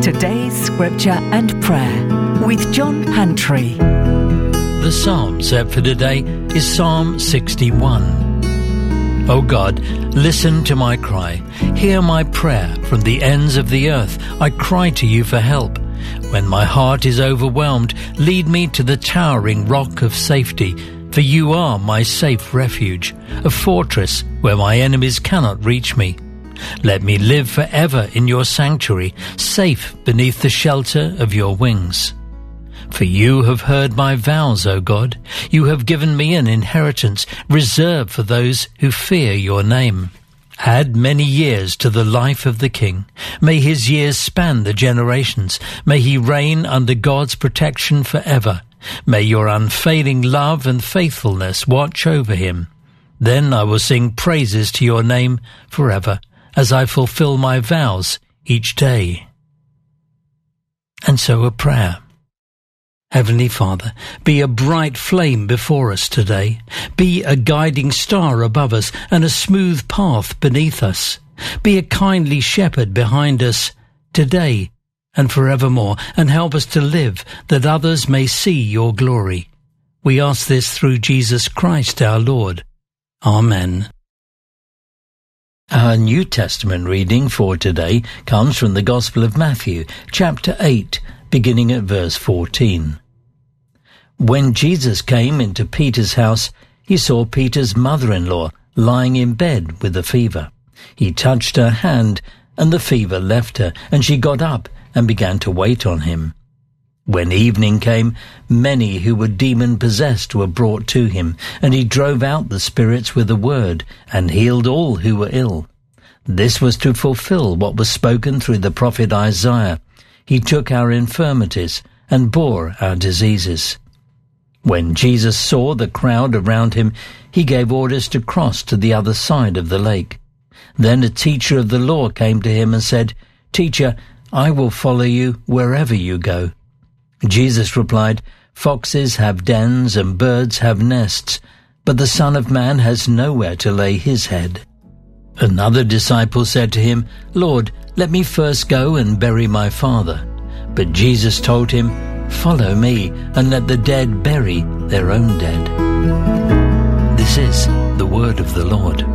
Today's scripture and prayer with John Pantry. The psalm set for today is Psalm 61. O God, listen to my cry. Hear my prayer from the ends of the earth. I cry to you for help. When my heart is overwhelmed, lead me to the towering rock of safety. For you are my safe refuge, a fortress where my enemies cannot reach me. Let me live forever in your sanctuary, safe beneath the shelter of your wings. For you have heard my vows, O God. You have given me an inheritance reserved for those who fear your name. Add many years to the life of the king. May his years span the generations. May he reign under God's protection forever. May your unfailing love and faithfulness watch over him. Then I will sing praises to your name forever, as I fulfill my vows each day. And so a prayer. Heavenly Father, be a bright flame before us today. Be a guiding star above us and a smooth path beneath us. Be a kindly shepherd behind us today and forevermore, and help us to live that others may see your glory. We ask this through Jesus Christ our Lord. Amen. Our New Testament reading for today comes from the Gospel of Matthew, chapter 8, beginning at verse 14. When Jesus came into Peter's house, he saw Peter's mother-in-law lying in bed with a fever. He touched her hand, and the fever left her, and she got up and began to wait on him. When evening came, many who were demon-possessed were brought to him, and he drove out the spirits with a word, and healed all who were ill. This was to fulfill what was spoken through the prophet Isaiah. He took our infirmities and bore our diseases. When Jesus saw the crowd around him, he gave orders to cross to the other side of the lake. Then a teacher of the law came to him and said, "Teacher, I will follow you wherever you go." Jesus replied, "Foxes have dens and birds have nests, but the Son of Man has nowhere to lay his head." Another disciple said to him, "Lord, let me first go and bury my father." But Jesus told him, "Follow me, and let the dead bury their own dead." This is the word of the Lord.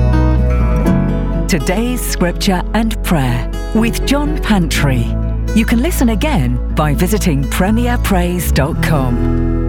Today's scripture and prayer with John Pantry. You can listen again by visiting premierpraise.com.